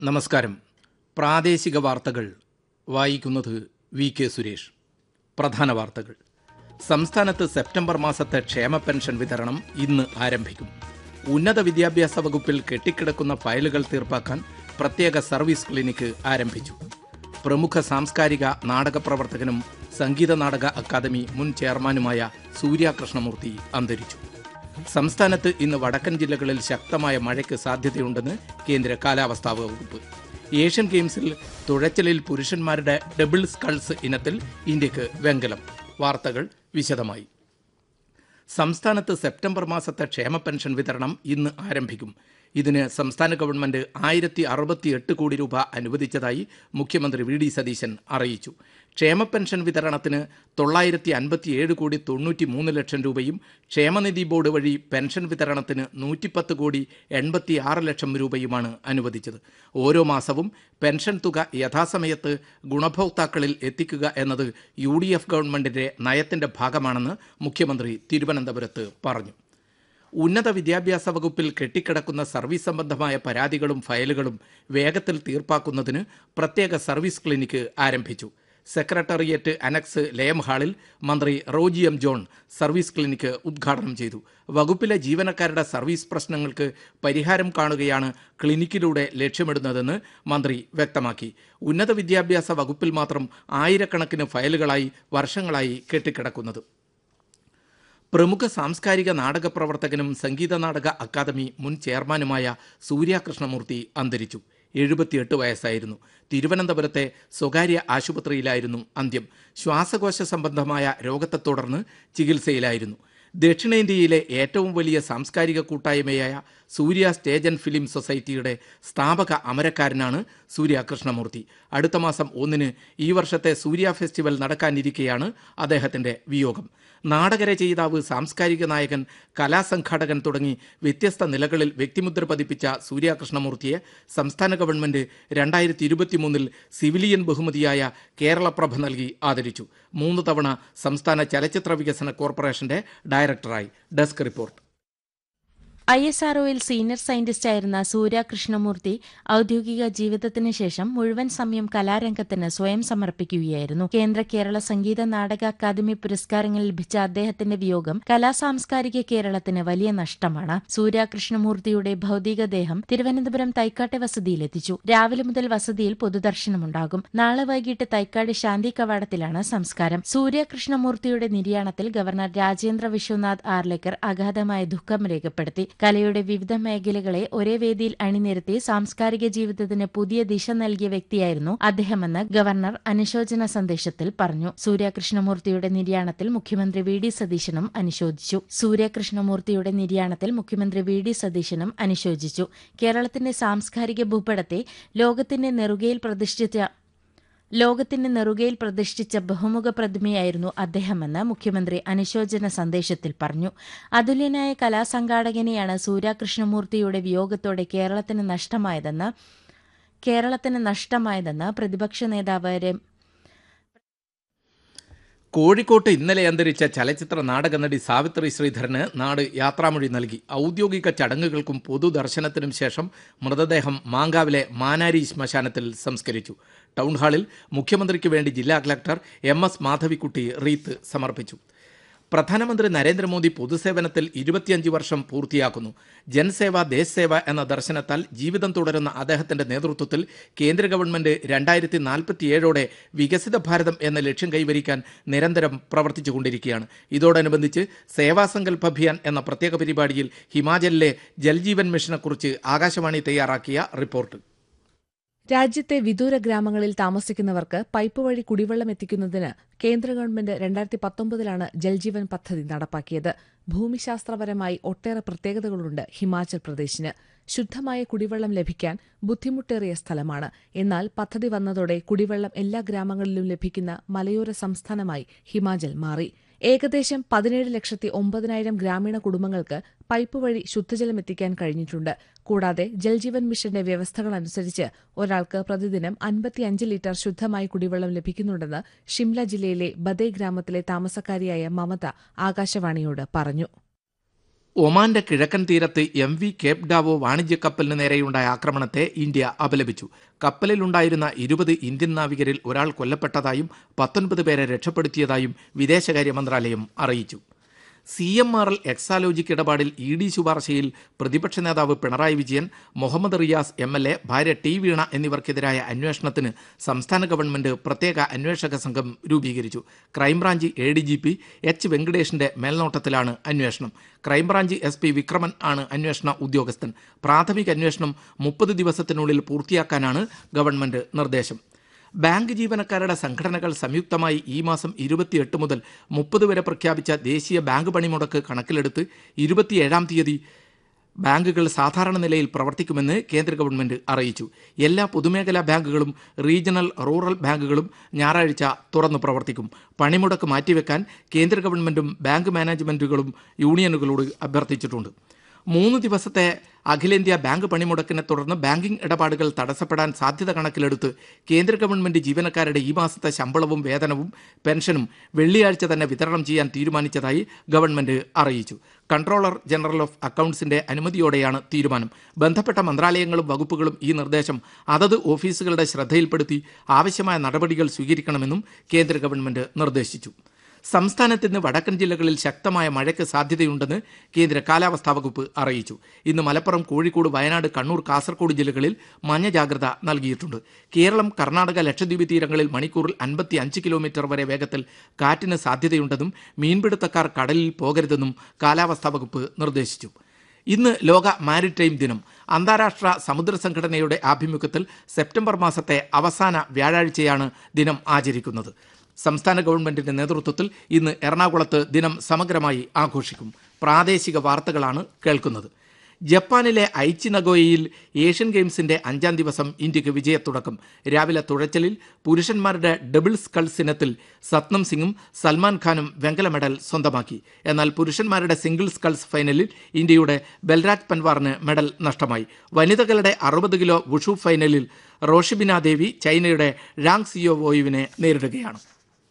നമസ്കാരം. പ്രാദേശിക വാർത്തകൾ വായിക്കുന്നത് വി കെ സുരേഷ്. പ്രധാന വാർത്തകൾ. സംസ്ഥാനത്ത് സെപ്റ്റംബർ മാസത്തെ ക്ഷേമ പെൻഷൻ വിതരണം ഇന്ന് ആരംഭിക്കും. ഉന്നത വിദ്യാഭ്യാസ വകുപ്പിൽ കെട്ടിക്കിടക്കുന്ന ഫയലുകൾ തീർപ്പാക്കാൻ പ്രത്യേക സർവീസ് ക്ലിനിക്ക് ആരംഭിച്ചു. പ്രമുഖ സാംസ്കാരിക നാടക പ്രവർത്തകനും സംഗീത നാടക അക്കാദമി മുൻ ചെയർമാനുമായ സൂര്യ കൃഷ്ണമൂർത്തി അന്തരിച്ചു. സംസ്ഥാനത്ത് ഇന്ന് വടക്കൻ ജില്ലകളിൽ ശക്തമായ മഴയ്ക്ക് സാധ്യതയുണ്ടെന്ന് കേന്ദ്ര കാലാവസ്ഥാ വകുപ്പ്. ഏഷ്യൻ ഗെയിംസിൽ തുഴച്ചിലിൽ പുരുഷന്മാരുടെ ഡബിൾ സ്കൾസ് ഇനത്തിൽ ഇന്ത്യക്ക് വെങ്കലം. വാർത്തകൾ വിശദമായി. സംസ്ഥാനത്ത് സെപ്റ്റംബർ മാസത്തെ ക്ഷേമ പെൻഷൻ വിതരണം ഇന്ന് ആരംഭിക്കും. ഇതിന് സംസ്ഥാന ഗവൺമെന്റ് 1068 കോടി രൂപ അനുവദിച്ചതായി മുഖ്യമന്ത്രി വി ഡി സതീശൻ അറിയിച്ചു. ക്ഷേമ പെൻഷൻ വിതരണത്തിന് 957 കോടി 93 ലക്ഷം രൂപയും ക്ഷേമനിധി ബോർഡ് വഴി പെൻഷൻ വിതരണത്തിന് 110 കോടി 86 ലക്ഷം രൂപയുമാണ് അനുവദിച്ചത്. ഓരോ മാസവും പെൻഷൻ തുക യഥാസമയത്ത് ഗുണഭോക്താക്കളിൽ എത്തിക്കുക എന്നത് UDF ഗവൺമെന്റിന്റെ നയത്തിന്റെ ഭാഗമാണെന്ന് മുഖ്യമന്ത്രി തിരുവനന്തപുരത്ത് പറഞ്ഞു. ഉന്നത വിദ്യാഭ്യാസ വകുപ്പിൽ കെട്ടിക്കിടക്കുന്ന സർവീസ് സംബന്ധമായ പരാതികളും ഫയലുകളും വേഗത്തിൽ തീർപ്പാക്കുന്നതിന് പ്രത്യേക സർവീസ് ക്ലിനിക്ക് ആരംഭിച്ചു. സെക്രട്ടേറിയറ്റ് അനക്സ് ലയം ഹാളിൽ മന്ത്രി Roji M John service clinic ഉദ്ഘാടനം ചെയ്തു. വകുപ്പിലെ ജീവനക്കാരുടെ സർവീസ് പ്രശ്നങ്ങൾക്ക് പരിഹാരം കാണുകയാണ് ക്ലിനിക്കിലൂടെ ലക്ഷ്യമിടുന്നതെന്ന് മന്ത്രി വ്യക്തമാക്കി. ഉന്നത വിദ്യാഭ്യാസ വകുപ്പിൽ മാത്രം ആയിരക്കണക്കിന് ഫയലുകളായി വർഷങ്ങളായി കെട്ടിക്കിടക്കുന്നത്. പ്രമുഖ സാംസ്കാരിക നാടക പ്രവർത്തകനും സംഗീത നാടക അക്കാദമി മുൻ ചെയർമാനുമായ സൂര്യ കൃഷ്ണമൂർത്തി അന്തരിച്ചു. 78 വയസ്സായിരുന്നു. തിരുവനന്തപുരത്തെ സ്വകാര്യ ആശുപത്രിയിലായിരുന്നു അന്ത്യം. ശ്വാസകോശ സംബന്ധമായ രോഗത്തെ തുടർന്ന് ചികിത്സയിലായിരുന്നു. ദക്ഷിണേന്ത്യയിലെ ഏറ്റവും വലിയ സാംസ്കാരിക കൂട്ടായ്മയായ സൂര്യ സ്റ്റേജ് ആൻഡ് ഫിലിം സൊസൈറ്റിയുടെ സ്ഥാപക അമരക്കാരനാണ് സൂര്യ കൃഷ്ണമൂർത്തി. അടുത്ത മാസം 1 ഈ വർഷത്തെ സൂര്യ ഫെസ്റ്റിവൽ നടക്കാനിരിക്കെയാണ് അദ്ദേഹത്തിന്റെ വിയോഗം. നാടകരചയിതാവ്, സാംസ്കാരിക നായകൻ, കലാസംഘാടകൻ തുടങ്ങി വ്യത്യസ്ത നിലകളിൽ വ്യക്തിമുദ്ര പതിപ്പിച്ച സൂര്യ കൃഷ്ണമൂർത്തിയെ സംസ്ഥാന ഗവൺമെന്റ് 2023 സിവിലിയൻ ബഹുമതിയായ കേരളപ്രഭ നൽകി ആദരിച്ചു. 3 തവണ സംസ്ഥാന ചലച്ചിത്ര വികസന കോർപ്പറേഷന്റെ ഡയറക്ടറായി. Desk report. ISROയിൽ സീനിയർ സയന്റിസ്റ്റായിരുന്ന സൂര്യ കൃഷ്ണമൂർത്തി ഔദ്യോഗിക ജീവിതത്തിന് ശേഷം മുഴുവൻ സമയം കലാരംഗത്തിന് സ്വയം സമർപ്പിക്കുകയായിരുന്നു. കേരള സംഗീത നാടക അക്കാദമി പുരസ്കാരങ്ങൾ ലഭിച്ച അദ്ദേഹത്തിന്റെ വിയോഗം കലാസാംസ്കാരിക കേരളത്തിന് വലിയ നഷ്ടമാണ്. സൂര്യ കൃഷ്ണമൂർത്തിയുടെ ഭൌതികദേഹം തിരുവനന്തപുരം തൈക്കാട്ടെ വസതിയിലെത്തിച്ചു. രാവിലെ മുതൽ വസതിയിൽ പൊതുദർശനമുണ്ടാകും. നാളെ വൈകിട്ട് തൈക്കാട് ശാന്തി കവാടത്തിലാണ് സംസ്കാരം. സൂര്യ കൃഷ്ണമൂർത്തിയുടെ നിര്യാണത്തിൽ ഗവർണർ രാജേന്ദ്ര വിശ്വനാഥ് ആർലേക്കർ അഗാധമായ ദുഃഖം രേഖപ്പെടുത്തി. കലയുടെ വിവിധ മേഖലകളെ ഒരേ വേദിയിൽ അണിനിരത്തി സാംസ്കാരിക ജീവിതത്തിന് പുതിയ ദിശ നൽകിയ വ്യക്തിയായിരുന്നു അദ്ദേഹമെന്ന് ഗവർണർ അനുശോചന സന്ദേശത്തിൽ പറഞ്ഞു. സൂര്യ കൃഷ്ണമൂർത്തിയുടെ നിര്യാണത്തിൽ മുഖ്യമന്ത്രി വി ഡി സതീശനും അനുശോചിച്ചു. കേരളത്തിന്റെ സാംസ്കാരിക ഭൂപടത്തെ ലോകത്തിന്റെ നെറുകയിൽ പ്രതിഷ്ഠിച്ച ബഹുമുഖ പ്രതിമയായിരുന്നു അദ്ദേഹമെന്ന് മുഖ്യമന്ത്രി അനുശോചന സന്ദേശത്തിൽ പറഞ്ഞു. അതുല്യനായ കലാസംഘാടകനെയാണ് സൂര്യ കൃഷ്ണമൂർത്തിയുടെ വിയോഗത്തോടെ കേരളത്തിന് നഷ്ടമായതെന്ന് പ്രതിപക്ഷ നേതാവ് കോഴിക്കോട്ട് ഇന്നലെ അന്തരിച്ച ചലച്ചിത്ര നാടക നടി സാവിത്രി ശ്രീധരന് നാട് യാത്രാമൊഴി നൽകി. ഔദ്യോഗിക ചടങ്ങുകൾക്കും പൊതുദർശനത്തിനും ശേഷം മൃതദേഹം മാങ്കാവിലെ മാനാരി ശ്മശാനത്തിൽ സംസ്കരിച്ചു. ടൗൺഹാളിൽ മുഖ്യമന്ത്രിക്ക് വേണ്ടി ജില്ലാ കളക്ടർ MS മാധവിക്കുട്ടി റീത്ത് സമർപ്പിച്ചു. പ്രധാനമന്ത്രി നരേന്ദ്രമോദി പൊതുസേവനത്തിൽ 25 വർഷം പൂർത്തിയാക്കുന്നു. ജൻസേവ ദേശ് സേവ എന്ന ദർശനത്താൽ ജീവിതം തുടരുന്ന അദ്ദേഹത്തിന്റെ നേതൃത്വത്തിൽ കേന്ദ്ര ഗവൺമെന്റ് 2047 വികസിത ഭാരതം എന്ന ലക്ഷ്യം കൈവരിക്കാൻ നിരന്തരം പ്രവർത്തിച്ചുകൊണ്ടിരിക്കുകയാണ്. ഇതോടനുബന്ധിച്ച് സേവാസങ്കൽപ് അഭിയാൻ എന്ന പ്രത്യേക പരിപാടിയിൽ ഹിമാചലിലെ ജൽജീവൻ മിഷനെക്കുറിച്ച് ആകാശവാണി തയ്യാറാക്കിയ റിപ്പോർട്ട്. രാജ്യത്തെ വിദൂര ഗ്രാമങ്ങളിൽ താമസിക്കുന്നവർക്ക് പൈപ്പ് വഴി കുടിവെള്ളം എത്തിക്കുന്നതിന് കേന്ദ്ര ഗവൺമെന്റ് 2019 ജൽജീവൻ പദ്ധതി നടപ്പാക്കിയത്. ഭൂമിശാസ്ത്രപരമായി ഒട്ടേറെ പ്രത്യേകതകളുണ്ട് ഹിമാചൽ പ്രദേശിന്. ശുദ്ധമായ കുടിവെള്ളം ലഭിക്കാൻ ബുദ്ധിമുട്ടേറിയ സ്ഥലമാണ്. എന്നാൽ പദ്ധതി വന്നതോടെ കുടിവെള്ളം എല്ലാ ഗ്രാമങ്ങളിലും ലഭിക്കുന്ന മലയോര സംസ്ഥാനമായി ഹിമാചൽ മാറി. ഏകദേശം 17,09,000 ഗ്രാമീണ കുടുംബങ്ങൾക്ക് പൈപ്പ് വഴി ശുദ്ധജലം എത്തിക്കാൻ കഴിഞ്ഞിട്ടുണ്ട്. കൂടാതെ ജൽജീവൻ മിഷന്റെ വ്യവസ്ഥകളനുസരിച്ച് ഒരാൾക്ക് പ്രതിദിനം 55 ലിറ്റർ ശുദ്ധമായ കുടിവെള്ളം ലഭിക്കുന്നുണ്ടെന്ന് ഷിംല ജില്ലയിലെ ബദേ ഗ്രാമത്തിലെ താമസക്കാരിയായ മമത ആകാശവാണിയോട് പറഞ്ഞു. ഒമാന്റെ കിഴക്കൻ തീരത്ത് MV കേപ്പ് ഡാവോ വാണിജ്യ കപ്പലിന് നേരെയുണ്ടായ ആക്രമണത്തെ ഇന്ത്യ അപലപിച്ചു. കപ്പലിലുണ്ടായിരുന്ന 20 ഇന്ത്യൻ നാവികരിൽ ഒരാൾ കൊല്ലപ്പെട്ടതായും 19 പേരെ രക്ഷപ്പെടുത്തിയതായും വിദേശകാര്യ മന്ത്രാലയം അറിയിച്ചു. CMRL എക്സാലോജിക് ഇടപാടിൽ ED ശുപാർശയിൽ പ്രതിപക്ഷ നേതാവ് പിണറായി വിജയൻ, മുഹമ്മദ് റിയാസ് MLA, ഭാര്യ T വീണ എന്നിവർക്കെതിരായ അന്വേഷണത്തിന് സംസ്ഥാന ഗവൺമെന്റ് പ്രത്യേക അന്വേഷക സംഘം രൂപീകരിച്ചു. ക്രൈംബ്രാഞ്ച് ADGP H വെങ്കടേഷിന്റെ മേൽനോട്ടത്തിലാണ് അന്വേഷണം. ക്രൈംബ്രാഞ്ച് SP വിക്രമൻ ആണ് അന്വേഷണ ഉദ്യോഗസ്ഥൻ. പ്രാഥമിക അന്വേഷണം 30 ദിവസത്തിനുള്ളിൽ പൂർത്തിയാക്കാനാണ് ഗവൺമെന്റ് നിർദ്ദേശം. ബാങ്ക് ജീവനക്കാരുടെ സംഘടനകൾ സംയുക്തമായി ഈ മാസം 28 മുതൽ 30 വരെ പ്രഖ്യാപിച്ച ദേശീയ ബാങ്ക് പണിമുടക്ക് കണക്കിലെടുത്ത് 27-ാം തീയതി ബാങ്കുകൾ സാധാരണ നിലയിൽ പ്രവർത്തിക്കുമെന്ന് കേന്ദ്ര ഗവൺമെന്റ് അറിയിച്ചു. എല്ലാ പൊതുമേഖലാ ബാങ്കുകളും റീജിയണൽ റൂറൽ ബാങ്കുകളും ഞായറാഴ്ച തുറന്നു പ്രവർത്തിക്കും. പണിമുടക്ക് മാറ്റിവെക്കാൻ കേന്ദ്ര ഗവൺമെന്റും ബാങ്ക് മാനേജ്മെന്റുകളും യൂണിയനുകളോട് അഭ്യർത്ഥിച്ചിട്ടുണ്ട്. 3 ദിവസത്തെ അഖിലേന്ത്യാ ബാങ്ക് പണിമുടക്കിനെ തുടർന്ന് ബാങ്കിംഗ് ഇടപാടുകൾ തടസ്സപ്പെടാൻ സാധ്യത കണക്കിലെടുത്ത് കേന്ദ്ര ഗവൺമെന്റ് ജീവനക്കാരുടെ ഈ മാസത്തെ ശമ്പളവും വേതനവും പെൻഷനും വെള്ളിയാഴ്ച തന്നെ വിതരണം ചെയ്യാൻ തീരുമാനിച്ചതായി ഗവൺമെന്റ് അറിയിച്ചു. കൺട്രോളർ ജനറൽ ഓഫ് അക്കൌണ്ട്സിന്റെ അനുമതിയോടെയാണ് തീരുമാനം. ബന്ധപ്പെട്ട മന്ത്രാലയങ്ങളും വകുപ്പുകളും ഈ നിർദ്ദേശം അതത് ഓഫീസുകളുടെ ശ്രദ്ധയിൽപ്പെടുത്തി ആവശ്യമായ നടപടികൾ സ്വീകരിക്കണമെന്നും കേന്ദ്ര ഗവൺമെന്റ് നിർദ്ദേശിച്ചു. സംസ്ഥാനത്ത് ഇന്ന് വടക്കൻ ജില്ലകളിൽ ശക്തമായ മഴയ്ക്ക് സാധ്യതയുണ്ടെന്ന് കേന്ദ്ര കാലാവസ്ഥാ വകുപ്പ് അറിയിച്ചു. ഇന്ന് മലപ്പുറം, കോഴിക്കോട്, വയനാട്, കണ്ണൂർ, കാസർഗോഡ് ജില്ലകളിൽ മഞ്ഞ ജാഗ്രത നൽകിയിട്ടുണ്ട്. കേരളം, കർണാടക, ലക്ഷദ്വീപ് തീരങ്ങളിൽ മണിക്കൂറിൽ 55 കിലോമീറ്റർ വരെ വേഗത്തിൽ കാറ്റിന് സാധ്യതയുണ്ടെന്നും മീൻപിടുത്തക്കാർ കടലിൽ പോകരുതെന്നും കാലാവസ്ഥാ വകുപ്പ് നിർദ്ദേശിച്ചു. ഇന്ന് ലോക മാരിടൈം ദിനം. അന്താരാഷ്ട്ര സമുദ്ര സംഘടനയുടെ ആഭിമുഖ്യത്തിൽ സെപ്റ്റംബർ മാസത്തെ അവസാന വ്യാഴാഴ്ചയാണ് ദിനം ആചരിക്കുന്നത്. സംസ്ഥാന ഗവൺമെന്റിന്റെ നേതൃത്വത്തിൽ ഇന്ന് എറണാകുളത്ത് ദിനം സമഗ്രമായി ആഘോഷിക്കും. പ്രാദേശിക വാർത്തകളാണ് കേൾക്കുന്നത്. ജപ്പാനിലെ ഐച്ചി നഗോയയിൽ ഏഷ്യൻ ഗെയിംസിന്റെ 5ാം ദിവസം ഇന്ത്യക്ക് വിജയത്തുടക്കം. രാവിലെ തുഴച്ചിലിൽ പുരുഷന്മാരുടെ ഡബിൾ സ്കൾസ് ഇനത്തിൽ സത്നം സിംഗും സൽമാൻ ഖാനും വെങ്കല മെഡൽ സ്വന്തമാക്കി. എന്നാൽ പുരുഷന്മാരുടെ സിംഗിൾ സ്കൾസ് ഫൈനലിൽ ഇന്ത്യയുടെ ബൽരാജ് പൻവാറിന് മെഡൽ നഷ്ടമായി. വനിതകളുടെ 60 കിലോ വുഷു ഫൈനലിൽ റോഷിബിന ദേവി ചൈനയുടെ ഴാങ് സിയോവോയുവിനെ നേരിടുകയാണ്.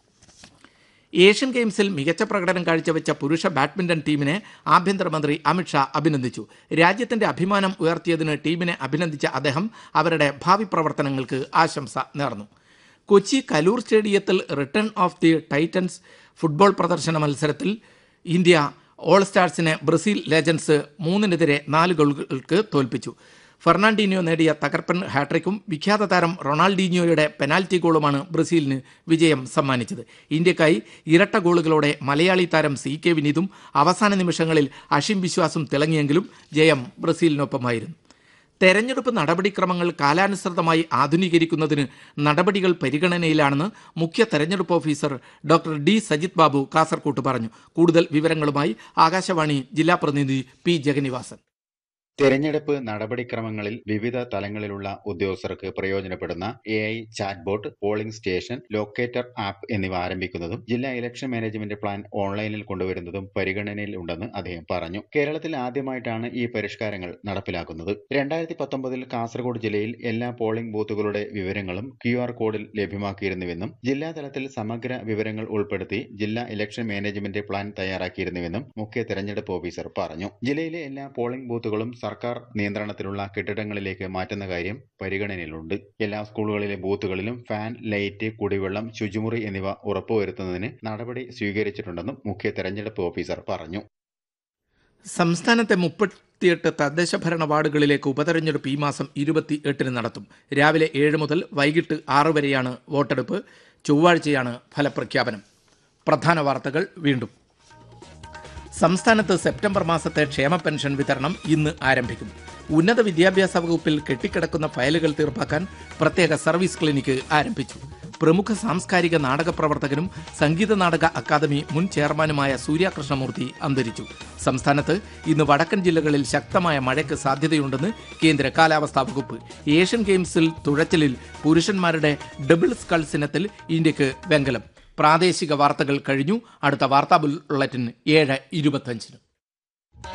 ഏഷ്യൻ ഗെയിംസിൽ മികച്ച പ്രകടനം കാഴ്ചവെച്ച പുരുഷ ബാഡ്മിന്റൺ ടീമിനെ ആഭ്യന്തരമന്ത്രി അമിത്ഷാ അഭിനന്ദിച്ചു. രാജ്യത്തിന്റെ അഭിമാനം ഉയർത്തിയതിന് ടീമിനെ അഭിനന്ദിച്ച അദ്ദേഹം അവരുടെ ഭാവി പ്രവർത്തനങ്ങൾക്ക് ആശംസ നേർന്നു. കൊച്ചി കലൂർ സ്റ്റേഡിയത്തിൽ return of the Titans football പ്രദർശന മത്സരത്തിൽ ഇന്ത്യ ഓൾ സ്റ്റാർസിനെ ബ്രസീൽ ലെജൻസ് 3-4 ഗോളുകൾക്ക് തോൽപ്പിച്ചു. ഫെർണാണ്ടിനോ നേടിയ തകർപ്പൻ ഹാട്രിക്കും വിഖ്യാത താരം റൊണാൾഡീഞ്ഞോയുടെ പെനാൽറ്റി ഗോളുമാണ് ബ്രസീലിന് വിജയം സമ്മാനിച്ചത്. ഇന്ത്യക്കായി ഇരട്ട ഗോളുകളോടെ മലയാളി താരം CK വിനീതും അവസാന നിമിഷങ്ങളിൽ അഷിം വിശ്വാസും തിളങ്ങിയെങ്കിലും ജയം ബ്രസീലിനൊപ്പമായിരുന്നു. തെരഞ്ഞെടുപ്പ് നടപടിക്രമങ്ങൾ കാലാനുസൃതമായി ആധുനീകരിക്കുന്നതിന് നടപടികൾ പരിഗണനയിലാണെന്ന് മുഖ്യ തെരഞ്ഞെടുപ്പ് officer doctor D Sajith Babu കാസർകോട്ട് പറഞ്ഞു. കൂടുതൽ വിവരങ്ങളുമായി ആകാശവാണി ജില്ലാ പ്രതിനിധി P ജഗന്നിവാസൻ. തെരഞ്ഞെടുപ്പ് നടപടിക്രമങ്ങളിൽ വിവിധ തലങ്ങളിലുള്ള ഉദ്യോഗസ്ഥർക്ക് പ്രയോജനപ്പെടുന്ന AI chat bot, polling station, locator app എന്നിവ ആരംഭിക്കുന്നതും ജില്ലാ ഇലക്ഷൻ മാനേജ്മെന്റ് പ്ലാൻ ഓൺലൈനിൽ കൊണ്ടുവരുന്നതും പരിഗണനയിൽ ഉണ്ടെന്ന് അദ്ദേഹം പറഞ്ഞു. കേരളത്തിൽ ആദ്യമായിട്ടാണ് ഈ പരിഷ്കാരങ്ങൾ നടപ്പിലാക്കുന്നത്. 2019 കാസർഗോഡ് ജില്ലയിൽ എല്ലാ പോളിംഗ് ബൂത്തുകളുടെ വിവരങ്ങളും QR കോഡിൽ ലഭ്യമാക്കിയിരുന്നുവെന്നും ജില്ലാതലത്തിൽ സമഗ്ര വിവരങ്ങൾ ഉൾപ്പെടുത്തി ജില്ലാ ഇലക്ഷൻ മാനേജ്മെന്റ് പ്ലാൻ തയ്യാറാക്കിയിരുന്നുവെന്നും മുഖ്യ തെരഞ്ഞെടുപ്പ് ഓഫീസർ പറഞ്ഞു. ജില്ലയിലെ എല്ലാ പോളിംഗ് ബൂത്തുകളും സർക്കാർ നിയന്ത്രണത്തിലുള്ള കെട്ടിടങ്ങളിലേക്ക് മാറ്റുന്ന കാര്യം പരിഗണനയിലുണ്ട്. എല്ലാ സ്കൂളുകളിലെ ബൂത്തുകളിലും ഫാൻ, ലൈറ്റ്, കുടിവെള്ളം, ശുചിമുറി എന്നിവ ഉറപ്പുവരുത്തുന്നതിന് നടപടി സ്വീകരിച്ചിട്ടുണ്ടെന്നും മുഖ്യ തെരഞ്ഞെടുപ്പ് ഓഫീസർ പറഞ്ഞു. സംസ്ഥാനത്തെ 38 തദ്ദേശ ഭരണ വാർഡുകളിലേക്ക് ഉപതെരഞ്ഞെടുപ്പ് ഈ മാസം 28-ന് നടത്തും. രാവിലെ 7 മുതൽ വൈകിട്ട് 6 വരെയാണ് വോട്ടെടുപ്പ്. ചൊവ്വാഴ്ചയാണ് ഫലപ്രഖ്യാപനം. പ്രധാന വാർത്തകൾ വീണ്ടും. സംസ്ഥാനത്ത് സെപ്റ്റംബർ മാസത്തെ ക്ഷേമ പെൻഷൻ വിതരണം ഇന്ന് ആരംഭിക്കും. ഉന്നത വിദ്യാഭ്യാസ വകുപ്പിൽ കെട്ടിക്കിടക്കുന്ന ഫയലുകൾ തീർപ്പാക്കാൻ പ്രത്യേക സർവീസ് ക്ലിനിക്ക് ആരംഭിച്ചു. പ്രമുഖ സാംസ്കാരിക നാടക പ്രവർത്തകനും സംഗീത നാടക അക്കാദമി മുൻ ചെയർമാനുമായ സൂര്യ കൃഷ്ണമൂർത്തി അന്തരിച്ചു. സംസ്ഥാനത്ത് ഇന്ന് വടക്കൻ ജില്ലകളിൽ ശക്തമായ മഴയ്ക്ക് സാധ്യതയുണ്ടെന്ന് കേന്ദ്ര കാലാവസ്ഥാ വകുപ്പ്. ഏഷ്യൻ ഗെയിംസിൽ തുഴച്ചിലിൽ പുരുഷന്മാരുടെ ഡബിൾ സ്കൾസ് ഇനത്തിൽ ഇന്ത്യക്ക് വെങ്കലം. പ്രാദേശിക വാർത്തകൾ കഴിഞ്ഞു. അടുത്ത വാർത്താ ബുള്ളറ്റിൻ 7:25.